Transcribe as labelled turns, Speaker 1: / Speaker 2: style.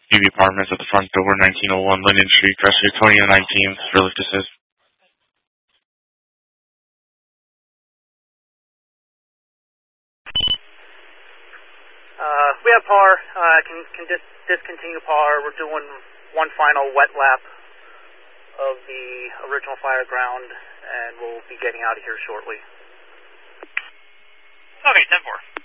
Speaker 1: UV Apartments at the front door, 1901 Linden Street, Crestwood, 2019 for lift assist.
Speaker 2: We have par. Can discontinue par. We're doing one final wet lap of the original fire ground, and we'll be getting out of here shortly.
Speaker 3: Okay, 10-4.